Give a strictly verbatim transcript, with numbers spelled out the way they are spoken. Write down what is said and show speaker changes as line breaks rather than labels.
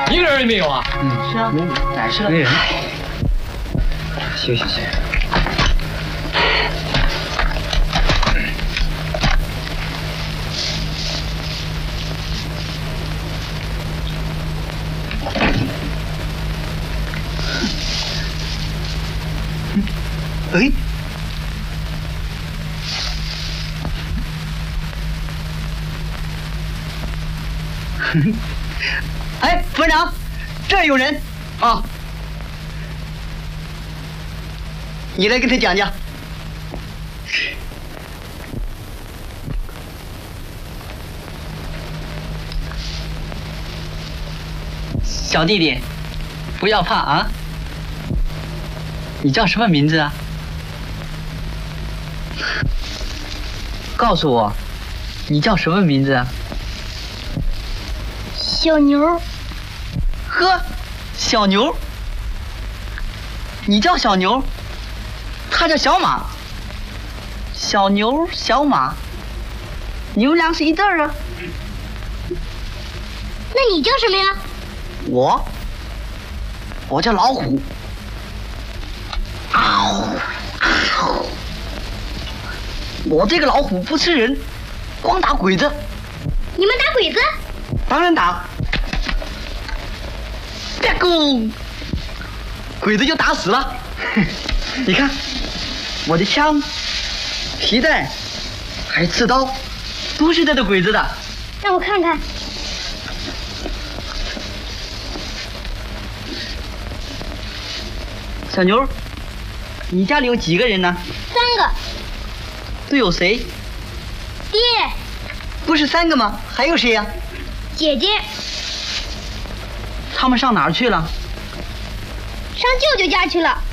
一个人也没有啊？
嗯，是啊，没哪是了？没人。休息歇。哎。 哎，副院长，这儿有人啊！你来跟他讲讲。小弟弟，不要怕啊！你叫什么名字啊？告诉我，你叫什么名字啊？
小牛，
呵，小牛，你叫小牛，他叫小马，小牛小马，你们俩是一对儿啊。
那你叫什么呀？
我，我叫老虎。嗷嗷，我这个老虎不吃人，光打鬼子。
你们打鬼子？
当然打，别咕，鬼子就打死了。你看，我的枪、皮带，还刺刀，都是这个鬼子的。
让我看看。
小牛，你家里有几个人呢？
三个。
都有谁？
爹。
不是三个吗？还有谁呀？
姐姐，
他们上哪儿去了？
上舅舅家去了。